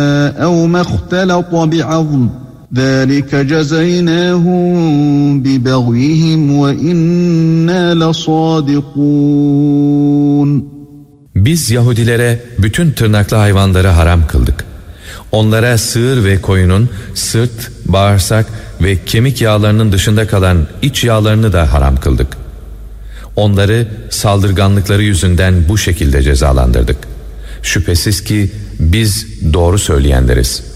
أَوْ مَا اخْتَلَطَ بِعَظْمٍ ذَلِكَ جَزَيْنَاهُمْ بِبَغْيِهِمْ وَإِنَّا لَصَادِقُونَ. Biz Yahudilere bütün tırnaklı hayvanları haram kıldık. Onlara sığır ve koyunun sırt, bağırsak ve kemik yağlarının dışında kalan iç yağlarını da haram kıldık. Onları saldırganlıkları yüzünden bu şekilde cezalandırdık. Şüphesiz ki biz doğru söyleyenleriz.